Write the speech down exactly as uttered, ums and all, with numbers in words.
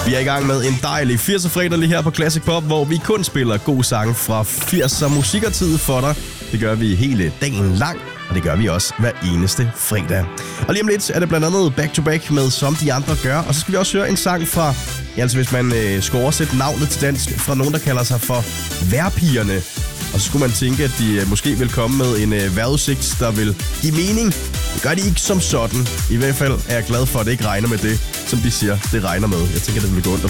Vi er i gang med en dejlig firser fredag lige her på Classic Pop, hvor vi kun spiller god sang fra firser musikertid for dig. Det gør vi hele dagen lang, og det gør vi også hver eneste fredag. Og lige om lidt er det blandt andet Back to Back med Som de andre gør, og så skal vi også høre en sang fra, ja, altså hvis man øh, skulle oversætte navnet til dansk, fra nogen, der kalder sig for Vejrpigerne. Og så skulle man tænke, at de øh, måske vil komme med en øh, vejrudsigt, der vil give mening. Det gør de ikke som sådan. I hvert fald er jeg glad for, at det ikke regner med det, som de siger, det regner med. Jeg tænker, det vil gå ondt